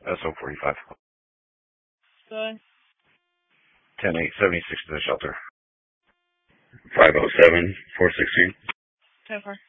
SO45. Good. 10-8-76 to the shelter. 507-416. 10-4.